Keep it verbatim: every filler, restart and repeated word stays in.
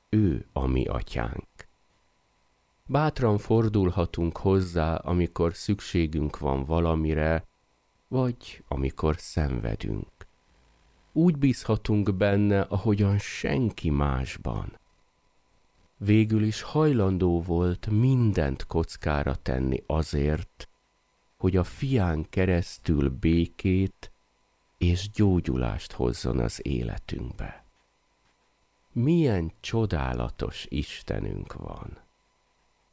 ő a mi atyánk. Bátran fordulhatunk hozzá, amikor szükségünk van valamire, vagy amikor szenvedünk. Úgy bízhatunk benne, ahogyan senki másban. Végül is hajlandó volt mindent kockára tenni azért, hogy a fián keresztül békét és gyógyulást hozzon az életünkbe. Milyen csodálatos Istenünk van!